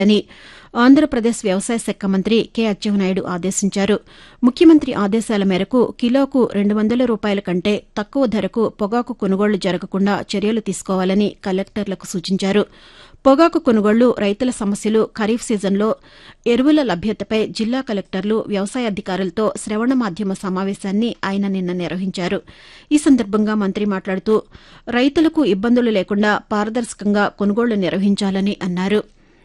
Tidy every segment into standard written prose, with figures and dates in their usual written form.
అని ఆంధ్రప్రదేశ్ వ్యవసాయ శాఖ మంత్రి కె అచ్చెన్నాయుడు ఆదేశించారు. ముఖ్యమంత్రి ఆదేశాల మేరకు కిలోకు ₹200 కంటే తక్కువ ధరకు పొగాకు కొనుగోళ్లు జరగకుండా చర్యలు తీసుకోవాలని కలెక్టర్లకు సూచించారు. పొగాకు కొనుగోళ్లు, రైతుల సమస్యలు, ఖరీఫ్ సీజన్లో ఎరువుల లభ్యతపై జిల్లా కలెక్టర్లు, వ్యవసాయ అధికారులతో శ్రవణ మాధ్యమ సమావేశాన్ని ఆయన నిన్న నిర్వహించారు. ఈ సందర్భంగా మంత్రి మాట్లాడుతూ రైతులకు ఇబ్బందులు లేకుండా పారదర్శకంగా కొనుగోళ్లు నిర్వహించాలని అన్నారు.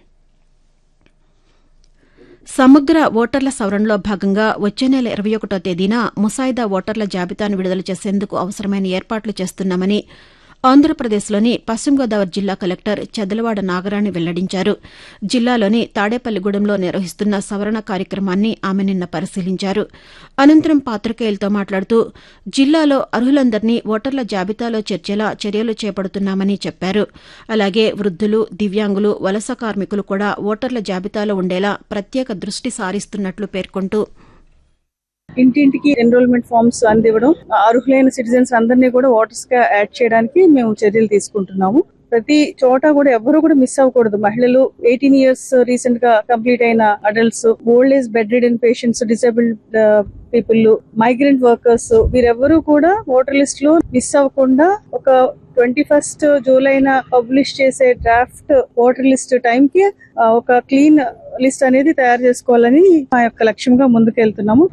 సమగ్ర ఓటర్ల సవరణలో భాగంగా వచ్చే నెల 21వ తేదీన ముసాయిదా ఓటర్ల జాబితాను విడుదల చేసేందుకు అవసరమైన ఏర్పాట్లు చేస్తున్నామని ఆంధ్రప్రదేశ్లోని పశ్చిమ గోదావరి జిల్లా కలెక్టర్ చెదలవాడ నాగరాణి వెల్లడించారు. జిల్లాలోని తాడేపల్లిగూడెంలో నిర్వహిస్తున్న సవరణ కార్యక్రమాన్ని ఆమె నిన్న పరిశీలించారు. అనంతరం పాతికేయులతో మాట్లాడుతూ జిల్లాలో అర్హులందరినీ ఓటర్ల జాబితాలో చేర్చేలా చర్యలు చేపడుతున్నామని చెప్పారు. అలాగే వృద్దులు, దివ్యాంగులు, వలస కార్మికులు కూడా ఓటర్ల జాబితాలో ఉండేలా ప్రత్యేక దృష్టి సారిస్తున్నట్లు పేర్కొంటూ ఇంటింటికి ఎన్రోల్మెంట్ ఫామ్స్ అందివ్వడం, అర్హులైన సిటిజన్స్ అందరినీ కూడా ఓటర్స్ గా యాడ్ చేయడానికి మేము చర్యలు తీసుకుంటున్నాము. ప్రతి చోట కూడా ఎవరు కూడా మిస్ అవ్వకూడదు. మహిళలు, 18 years రీసెంట్ గా కంప్లీట్ అయిన adults, old age bed ridden patients, disabled people, migrant workers వీరెవ్వరూ కూడా ఓటర్ లిస్ట్ లో మిస్ అవ్వకుండా ఒక 21st జూలైన పబ్లిష్ చేసే డ్రాఫ్ట్ ఓటర్ లిస్ట్ టైం కి ఒక క్లీన్ లిస్ట్ అనేది తయారు చేసుకోవాలని మా యొక్క లక్ష్యంగా ముందుకెళ్తున్నాము.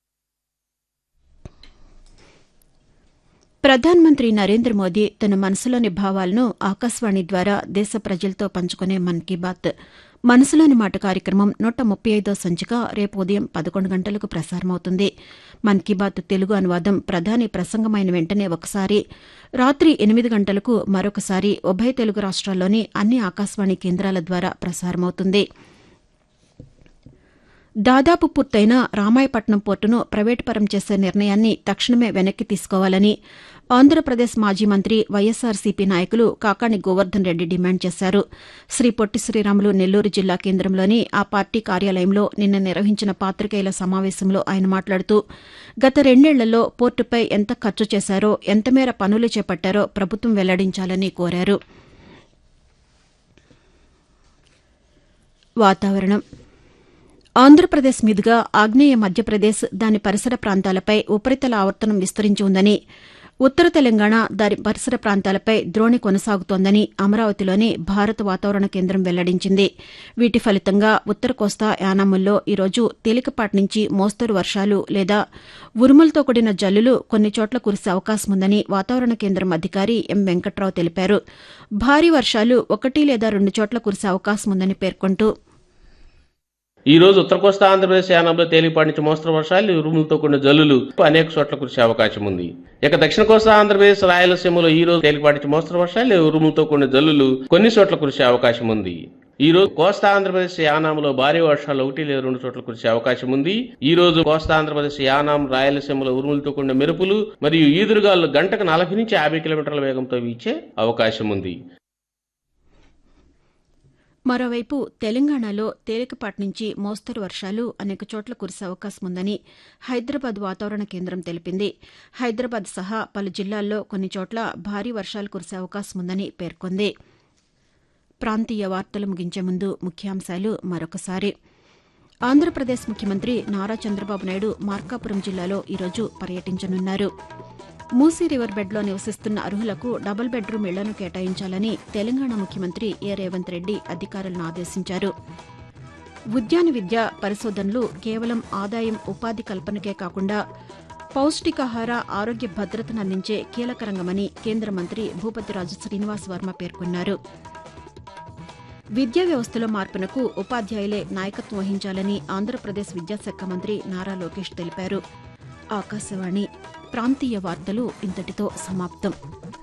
ప్రధానమంత్రి నరేంద్ర మోదీ తన మనసులోని భావాలను ఆకాశవాణి ద్వారా దేశ ప్రజలతో పంచుకునే మన్ కీ బాత్ మనసులోని మాట కార్యక్రమం 135వ సంచిక రేపు ఉదయం 11 గంటలకు ప్రసారమవుతుంది. మన్ కీ బాత్ తెలుగు అనువాదం ప్రధాని ప్రసంగమైన వెంటనే ఒకసారి, రాత్రి 8 గంటలకు మరొకసారి ఉభయ తెలుగు రాష్ట్రాల్లోని అన్ని ఆకాశవాణి కేంద్రాల ద్వారా ప్రసారమవుతుంది. దాదాపు పూర్తయిన రామాయపట్నం పోర్టును ప్రైవేటు పరం చేసే నిర్ణయాన్ని తక్షణమే వెనక్కి తీసుకోవాలని ఆంధ్రప్రదేశ్ మాజీ మంత్రి వైఎస్సార్సీపీ నాయకులు కాకాణి గోవర్ధన్ రెడ్డి డిమాండ్ చేశారు. శ్రీ పొట్టి శ్రీరాములు నెల్లూరు జిల్లా కేంద్రంలోని ఆ పార్టీ కార్యాలయంలో నిన్న నిర్వహించిన పాతికేయుల సమావేశంలో ఆయన మాట్లాడుతూ గత 2 ఏళ్లలో పోర్టుపై ఎంత ఖర్చు చేశారో, ఎంతమేర పనులు చేపట్టారో ప్రభుత్వం వెల్లడించాలని కోరారు. వాతావరణం. ఆంధ్రప్రదేశ్ మీదుగా ఆగ్నేయ మధ్యప్రదేశ్, దాని పరిసర ప్రాంతాలపై ఉపరితల ఆవర్తనం విస్తరించి ఉందని, ఉత్తర తెలంగాణ, దాని పరిసర ప్రాంతాలపై ద్రోణి కొనసాగుతోందని అమరావతిలోని భారత వాతావరణ కేంద్రం వెల్లడించింది. వీటి ఫలితంగా ఉత్తర కోస్తా, యానాముల్లో ఈరోజు తేలికపాటి నుంచి మోస్తరు వర్షాలు లేదా ఉరుములతో కూడిన జల్లులు కొన్ని చోట్ల కురిసే అవకాశం ఉందని వాతావరణ కేంద్రం అధికారి ఎం వెంకట్రావు తెలిపారు. భారీ వర్షాలు 1 లేదా 2 చోట్ల కురిసే అవకాశం ఉందని పేర్కొంటూ ఈ రోజు ఉత్తర కోస్తా ఆంధ్రప్రదేశ్ యానంలో తేలికపాటి నుంచి మోస్తరు వర్షాలు, ఉరుములతో కూడిన జల్లులు అనేక చోట్ల కురిసే అవకాశం ఉంది. ఇక దక్షిణ కోస్తా ఆంధ్రప్రదేశ్, రాయలసీమలో ఈ రోజు తేలికపాటి నుంచి మోస్తరు వర్షాలు, ఉరుములతో కూడిన జల్లులు కొన్ని చోట్ల కురిసే అవకాశం ఉంది. ఈ రోజు కోస్తా ఆంధ్రప్రదేశ్ యానాంలో భారీ వర్షాలు 1 లేదా 2 చోట్ల కురిసే అవకాశం ఉంది. ఈ రోజు కోస్తా ఆంధ్రప్రదేశ్ యానాం, రాయలసీమలో ఉరుములతో కూడిన మెరుపులు మరియు ఈదురుగాలు గంటకు 40 నుంచి 50 కిలోమీటర్ల వేగంతో వీచే అవకాశం ఉంది. మరోవైపు తెలంగాణలో తేలికపాటి నుంచి మోస్తరు వర్షాలు అనేక చోట్ల కురిసే అవకాశం ఉందని హైదరాబాద్ వాతావరణ కేంద్రం తెలిపింది. హైదరాబాద్ సహా పలు జిల్లాల్లో కొన్ని చోట్ల భారీ వర్షాలు కురిసే అవకాశం ఉందని పేర్కొంది. ప్రాంతీయ వార్తలు ముగించే ముందు ముఖ్యాంశాలు మరొకసారి. ఆంధ్రప్రదేశ్ ముఖ్యమంత్రి నారా చంద్రబాబు నాయుడు మార్కాపురం జిల్లాలో ఈరోజు పర్యటించనున్నారు. మూసీ రివర్ బెడ్లో నివసిస్తున్న అర్హులకు డబుల్ బెడ్రూమ్ ఇళ్లను కేటాయించాలని తెలంగాణ ముఖ్యమంత్రి ఏ రేవంత్ రెడ్డి అధికారులను ఆదేశించారు. ఉద్యాన విద్య పరిశోధనలు కేవలం ఆదాయం, ఉపాధి కల్పనకే కాకుండా పౌష్టికాహార, ఆరోగ్య భద్రతను అందించే కీలక రంగమని కేంద్ర మంత్రి భూపతిరాజు శ్రీనివాస్ వర్మ పేర్కొన్నారు. విద్యా వ్యవస్థలో మార్పునకు ఉపాధ్యాయులే నాయకత్వం వహించాలని ఆంధ్రప్రదేశ్ విద్యాశాఖ మంత్రి నారా లోకేష్ తెలిపారు. ఆకాశవాణి ప్రాంతీయ వార్తలు ఇంతటితో సమాప్తం.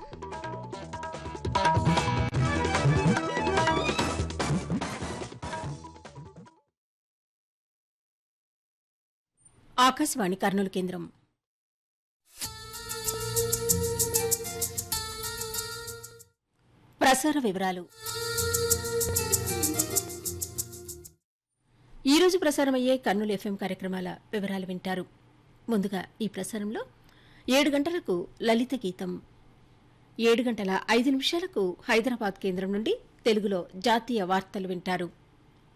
ఆకాశవాణి కర్నూలు కేంద్రం. ప్రసార వివరాలు. ఈరోజు ప్రసారమయ్యే కర్నూలు ఎఫ్ఎం కార్యక్రమాల వివరాలు వింటారు. ముందుగా ఈ ప్రసారంలో 7 గంటలకు లలిత గీతం, 7 గంటల 5 నిమిషాలకు హైదరాబాద్ కేంద్రం నుండి తెలుగులో జాతీయ వార్తలు వింటారు.